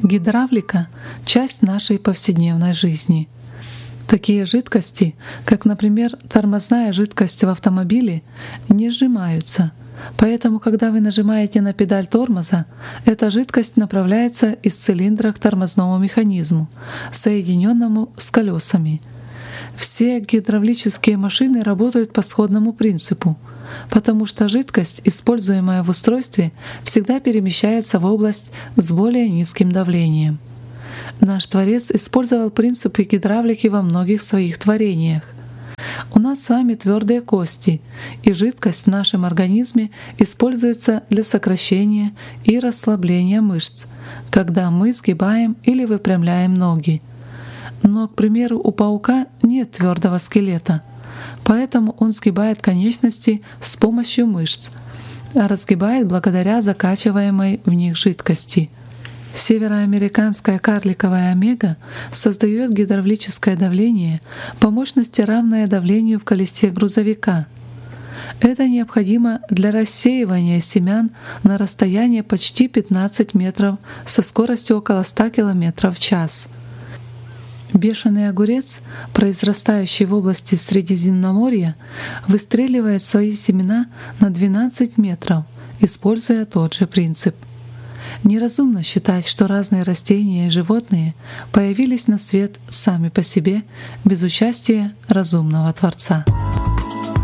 Гидравлика — часть нашей повседневной жизни. Такие жидкости, как, например, тормозная жидкость в автомобиле, не сжимаются. Поэтому, когда вы нажимаете на педаль тормоза, эта жидкость направляется из цилиндра к тормозному механизму, соединенному с колесами. Все гидравлические машины работают по сходному принципу, потому что жидкость, используемая в устройстве, всегда перемещается в область с более низким давлением. Наш Творец использовал принципы гидравлики во многих своих творениях. У нас с вами твердые кости, и жидкость в нашем организме используется для сокращения и расслабления мышц, когда мы сгибаем или выпрямляем ноги. Но, к примеру, у паука нет твердого скелета, поэтому он сгибает конечности с помощью мышц, а разгибает благодаря закачиваемой в них жидкости. Североамериканская карликовая омега создает гидравлическое давление по мощности, равное давлению в колесе грузовика. Это необходимо для рассеивания семян на расстояние почти 15 метров со скоростью около 100 км в час. Бешеный огурец, произрастающий в области Средиземноморья, выстреливает свои семена на 12 метров, используя тот же принцип. Неразумно считать, что разные растения и животные появились на свет сами по себе без участия разумного Творца.